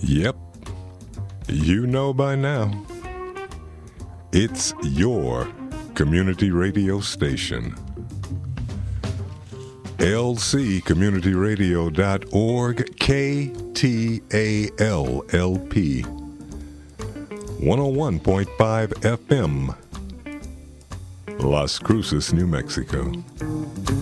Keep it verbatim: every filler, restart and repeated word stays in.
Yep, you know by now. It's your community radio station. L C community radio dot org, K T A L L P, one oh one point five F M, Las Cruces, New Mexico.